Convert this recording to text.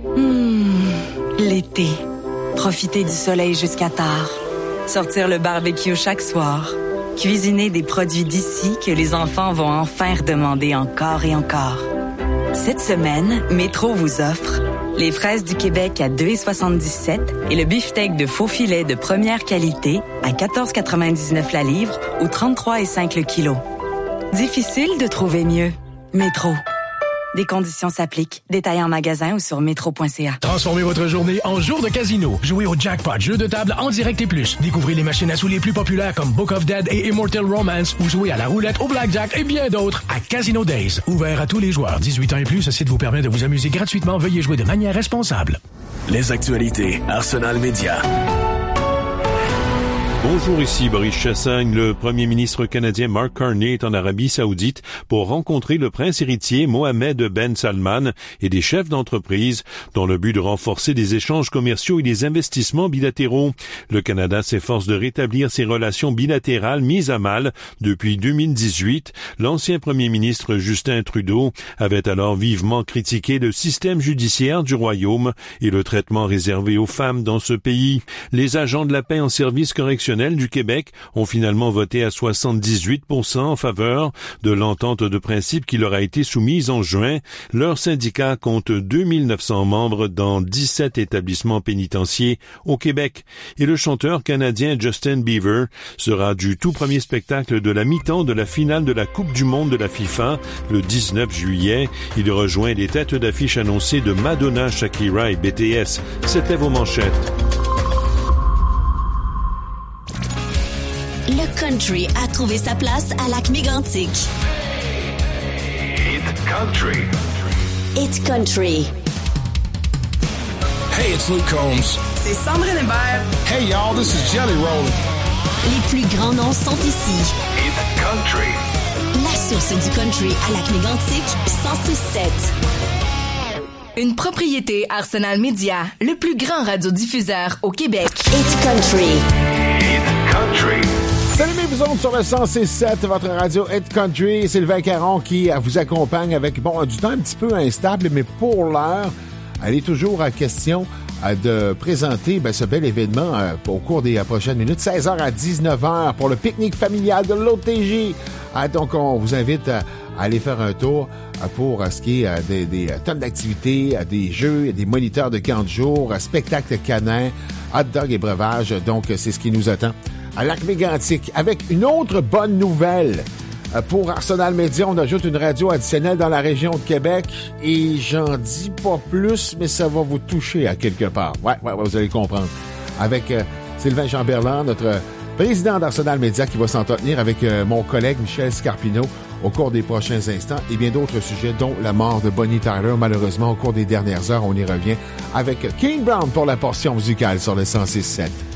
L'été. Profiter du soleil jusqu'à tard. Sortir le barbecue chaque soir. Cuisiner des produits d'ici que les enfants vont enfin redemander encore et encore. Cette semaine, Métro vous offre les fraises du Québec à 2,77 et le beefsteak de faux filet de première qualité à 14,99 la livre ou 33,5 le kilo. Difficile de trouver mieux. Métro. Des conditions s'appliquent. Détails en magasin ou sur métro.ca. Transformez votre journée en jour de casino. Jouez au Jackpot, jeu de table en direct et plus. Découvrez les machines à sous les plus populaires comme Book of Dead et Immortal Romance ou jouez à la roulette, au blackjack et bien d'autres à Casino Days. Ouvert à tous les joueurs. 18 ans et plus, ce site vous permet de vous amuser gratuitement. Veuillez jouer de manière responsable. Les actualités Arsenal Média. Bonjour, ici Boris Chassagne. Le premier ministre canadien Mark Carney est en Arabie Saoudite pour rencontrer le prince héritier Mohammed Ben Salman et des chefs d'entreprise dans le but de renforcer les échanges commerciaux et les investissements bilatéraux. Le Canada s'efforce de rétablir ses relations bilatérales mises à mal depuis 2018. L'ancien premier ministre Justin Trudeau avait alors vivement critiqué le système judiciaire du Royaume et le traitement réservé aux femmes dans ce pays. Les agents de la paix en service correctionnel du Québec ont finalement voté à 78% en faveur de l'entente de principe qui leur a été soumise en juin. Leur syndicat compte 2900 membres dans 17 établissements pénitentiaires au Québec. Et le chanteur canadien Justin Bieber sera du tout premier spectacle de la mi-temps de la finale de la Coupe du monde de la FIFA le 19 juillet. Il rejoint les têtes d'affiche annoncées de Madonna, Shakira et BTS. C'était vos manchettes. Le country a trouvé sa place à Lac-Mégantic. Hit Country. Hit Country. Hey, it's Luke Combs. C'est Sandrine Hébert. Hey, y'all, this is Jelly Roll. Les plus grands noms sont ici. Hit Country. La source du country à Lac-Mégantic, 106.7. Une propriété Arsenal Média, le plus grand radiodiffuseur au Québec. Hit Country. Hit Country. Salut mes bisons sur le 106.7, votre radio Hit Country. Sylvain Caron qui vous accompagne avec, du temps un petit peu instable, mais pour l'heure, elle est toujours à question de présenter ce bel événement au cours des prochaines minutes, 16h à 19h pour le pique-nique familial de l'OTJ. Donc, on vous invite à aller faire un tour pour ce qui est des tonnes d'activités, des jeux, des moniteurs de camp de jour, spectacles canins, hot dog et breuvage. Donc, c'est ce qui nous attend à Lac-Mégantic. Avec une autre bonne nouvelle pour Arsenal Média, on ajoute une radio additionnelle dans la région de Québec et j'en dis pas plus, mais ça va vous toucher à quelque part. Ouais, vous allez comprendre. Avec Sylvain Chamberlain, notre président d'Arsenal Média, qui va s'entretenir avec mon collègue Michel Scarpino au cours des prochains instants et bien d'autres sujets, dont la mort de Bonnie Tyler. Malheureusement, au cours des dernières heures, on y revient avec Kane Brown pour la portion musicale sur le 106.7.